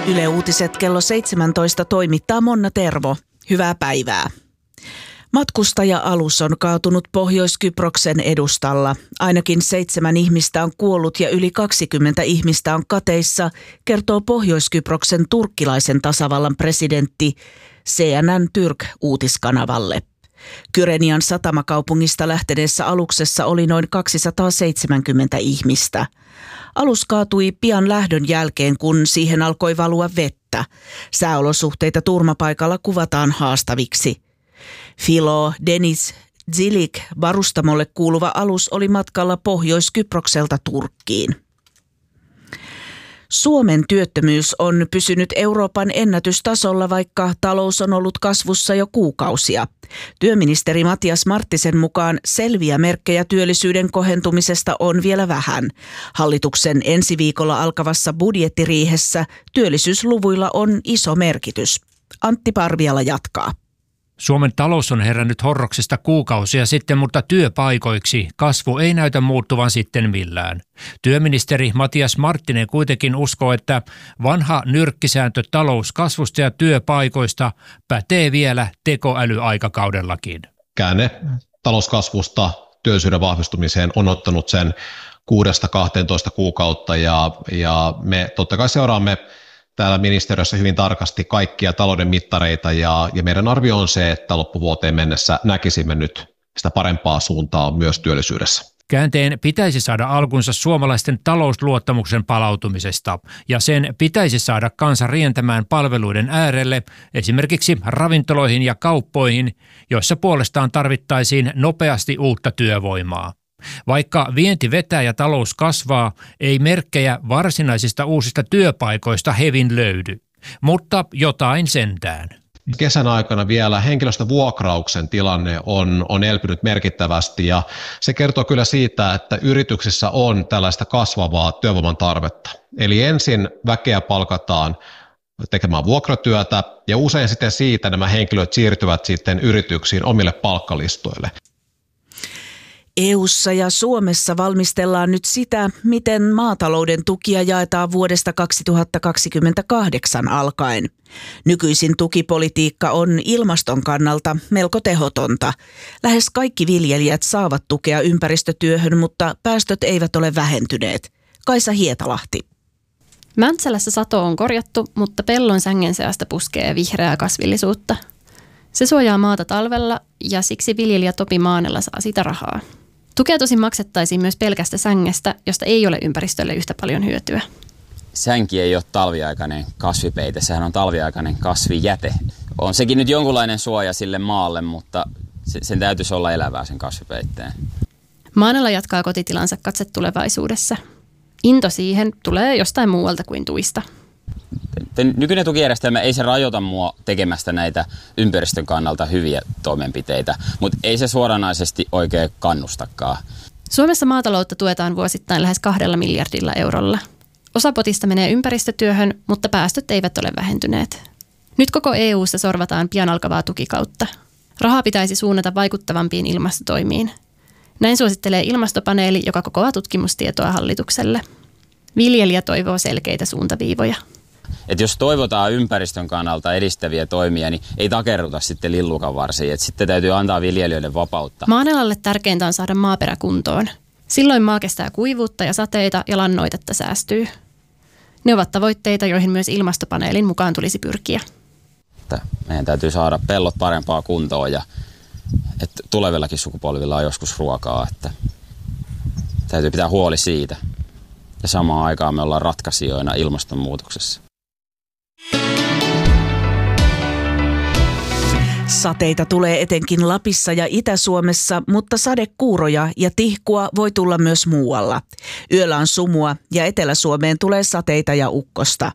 Yle Uutiset kello 17 toimittaa Monna Tervo. Hyvää päivää. Matkustaja-alus on kaatunut Pohjois-Kyproksen edustalla. Ainakin 7 ihmistä on kuollut ja yli 20 ihmistä on kateissa, kertoo Pohjois-Kyproksen turkkilaisen tasavallan presidentti CNN Türk uutiskanavalle. Kyrenian satamakaupungista lähteneessä aluksessa oli noin 270 ihmistä. Alus kaatui pian lähdön jälkeen, kun siihen alkoi valua vettä. Sääolosuhteita turmapaikalla kuvataan haastaviksi. Filo Deniz Zilik varustamolle kuuluva alus oli matkalla Pohjois-Kyprokselta Turkkiin. Suomen työttömyys on pysynyt Euroopan ennätystasolla, vaikka talous on ollut kasvussa jo kuukausia. Työministeri Matias Marttisen mukaan selviä merkkejä työllisyyden kohentumisesta on vielä vähän. Hallituksen ensi viikolla alkavassa budjettiriihessä työllisyysluvuilla on iso merkitys. Antti Parviala jatkaa. Suomen talous on herännyt horroksesta kuukausia sitten, mutta työpaikoiksi kasvu ei näytä muuttuvan sitten millään. Työministeri Matias Marttinen kuitenkin uskoo, että vanha nyrkkisääntö talouskasvusta ja työpaikoista pätee vielä tekoälyaikakaudellakin. Käänne talouskasvusta työllisyyden vahvistumiseen on ottanut sen 6-12 kuukautta ja me totta kai seuraamme täällä ministeriössä hyvin tarkasti kaikkia talouden mittareita ja meidän arvio on se, että loppuvuoteen mennessä näkisimme nyt sitä parempaa suuntaa myös työllisyydessä. Käänteen pitäisi saada alkunsa suomalaisten talousluottamuksen palautumisesta ja sen pitäisi saada kansa rientämään palveluiden äärelle, esimerkiksi ravintoloihin ja kauppoihin, joissa puolestaan tarvittaisiin nopeasti uutta työvoimaa. Vaikka vienti vetää ja talous kasvaa, ei merkkejä varsinaisista uusista työpaikoista hevin löydy, mutta jotain sentään. Kesän aikana vielä henkilöstövuokrauksen tilanne on elpynyt merkittävästi ja se kertoo kyllä siitä, että yrityksissä on tällaista kasvavaa työvoiman tarvetta. Eli ensin väkeä palkataan tekemään vuokratyötä ja usein sitten siitä nämä henkilöt siirtyvät sitten yrityksiin omille palkkalistoille. EU:ssa ja Suomessa valmistellaan nyt sitä, miten maatalouden tukia jaetaan vuodesta 2028 alkaen. Nykyisin tukipolitiikka on ilmaston kannalta melko tehotonta. Lähes kaikki viljelijät saavat tukea ympäristötyöhön, mutta päästöt eivät ole vähentyneet. Kaisa Hietalahti. Mäntsälässä sato on korjattu, mutta pellon sängen seasta puskee vihreää kasvillisuutta. Se suojaa maata talvella ja siksi viljelijä Topi Maanella saa sitä rahaa. Tukea tosin maksettaisiin myös pelkästä sängestä, josta ei ole ympäristölle yhtä paljon hyötyä. Sänki ei ole talviaikainen kasvipeite, sehän on talviaikainen kasvijäte. On sekin nyt jonkunlainen suoja sille maalle, mutta sen täytyisi olla elävää sen kasvipeitteen. Maanella jatkaa kotitilansa katse tulevaisuudessa. Into siihen tulee jostain muualta kuin tuista. Nykyinen tukijärjestelmä ei se rajoita mua tekemästä näitä ympäristön kannalta hyviä toimenpiteitä, mutta ei se suoranaisesti oikein kannustakaan. Suomessa maataloutta tuetaan vuosittain lähes 2 miljardilla eurolla. Osa potista menee ympäristötyöhön, mutta päästöt eivät ole vähentyneet. Nyt koko EU:ssa sorvataan pian alkavaa tukikautta. Rahaa pitäisi suunnata vaikuttavampiin ilmastotoimiin. Näin suosittelee ilmastopaneeli, joka kokoaa tutkimustietoa hallitukselle. Viljelijä toivoo selkeitä suuntaviivoja. Et jos toivotaan ympäristön kannalta edistäviä toimia, niin ei takerruta sitten lillukan varsiin. Et sitten täytyy antaa viljelijöille vapautta. Maanalalle tärkeintä on saada maaperä kuntoon. Silloin maa kestää kuivuutta ja sateita ja lannoitetta säästyy. Ne ovat tavoitteita, joihin myös ilmastopaneelin mukaan tulisi pyrkiä. Meidän täytyy saada pellot parempaa kuntoon ja että tulevillakin sukupolvilla on joskus ruokaa. Että täytyy pitää huoli siitä. Ja samaan aikaan me ollaan ratkaisijoina ilmastonmuutoksessa. Sateita tulee etenkin Lapissa ja Itä-Suomessa, mutta sadekuuroja ja tihkua voi tulla myös muualla. Yöllä on sumua ja Etelä-Suomeen tulee sateita ja ukkosta.